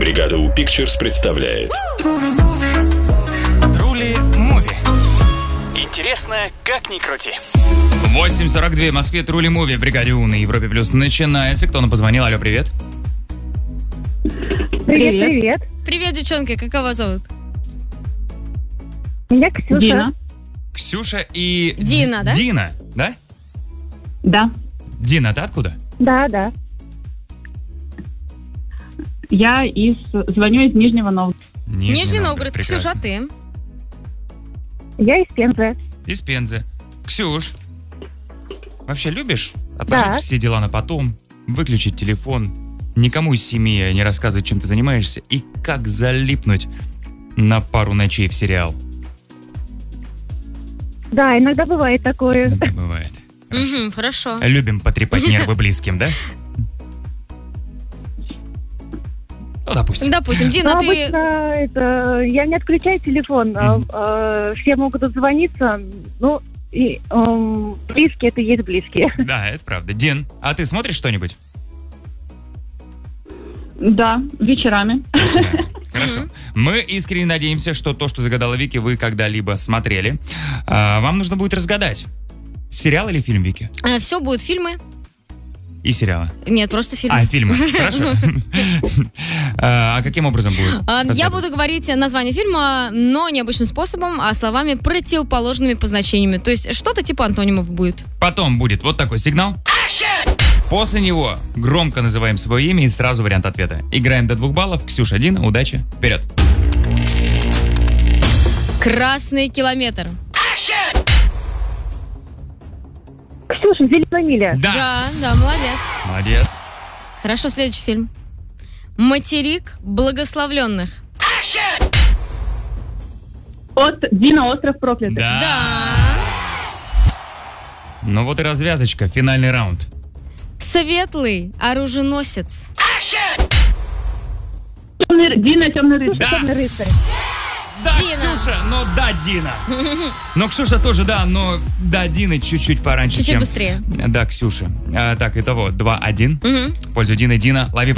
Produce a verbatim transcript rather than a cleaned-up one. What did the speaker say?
Бригада У Pictures представляет Трули Муви. Интересно, как ни крути. восемь сорок два в Москве. Трули Муви в Бригаде У на Европе Плюс начинается. Кто нам позвонил? Алло, привет. Привет, привет. Привет, девчонки, как вас зовут? Меня Ксюша. Дина. Ксюша и... Дина, да? Дина, да? Да. Дина, ты откуда? Да, да. Я из звоню из Нижнего Новгорода. Нижний Новгород. прекрасно. Ксюша, а ты? Я из Пензы. Из Пензы. Ксюш, вообще любишь отложить Да. все дела на потом, выключить телефон, никому из семьи не рассказывать, чем ты занимаешься, и как залипнуть на пару ночей в сериал? Да, иногда бывает такое. Это бывает. Угу, хорошо. Любим потрепать нервы близким, да? Ну, допустим. Допустим, Дина, Но ты... обычно это, я не отключаю телефон. Мгм. а, э, все могут дозвониться. Ну, и эм, близкие это есть близкие. Да, это правда. Дин, а ты смотришь что-нибудь? Да, вечерами. Хорошо. Мы искренне надеемся, что то, что загадала Вики, вы когда-либо смотрели. А, вам нужно будет разгадать, сериал или фильм, Вики? Все будут фильмы? И сериала. Нет, просто фильмы. А, фильмы. Хорошо. А а каким образом будет? А, Я Разгадывать? буду говорить название фильма, но не обычным способом, а словами противоположными по значениями. То есть что-то типа антонимов будет. Потом будет вот такой сигнал. После него громко называем свое имя и сразу вариант ответа. Играем до двух баллов. Ксюша, Дина, удачи. Вперед. Красный километр. Ксюша, зеленая миля. Да. Да, да, молодец. Молодец. Хорошо, следующий фильм. Материк благословленных. От Дина, остров проклятых. Да. Да. Ну вот и развязочка. Финальный раунд. Светлый оруженосец. Темный- Дина, темный рыцарь. Да. Темный рыцарь. Да, Дина. Ксюша, ну да, Дина. Но Ксюша тоже, да, но да, Дина чуть-чуть пораньше, Чуть-чуть чем... быстрее. Да, Ксюша. А, так, итого, два один. Мгм. В пользу Дины. Дина, лови